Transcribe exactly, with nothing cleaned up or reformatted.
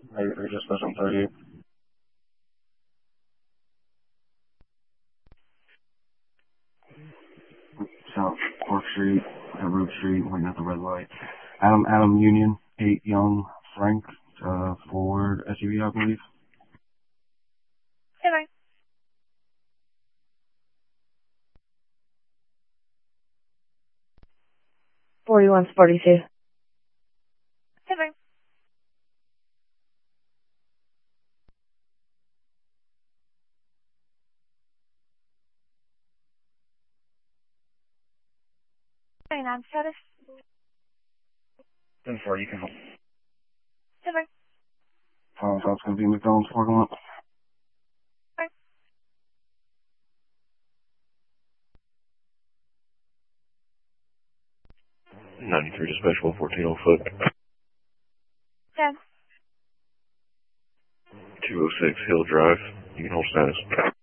ninety-three dispatch on thirty-eight. South Clark Street, at Root Street, waiting at the red light. Adam, Adam Union, eight Young Frank, uh, Ford S U V, I believe. Hey, bye. forty-one forty-two. Hey, bye. twenty-nine status. ten four, you can help. Hey, bye. Uh, so it's going to be McDonald's parking lot. Bye. ninety-three dispatch, one fourteen on foot. ten. two oh six Hill Drive. You can hold status.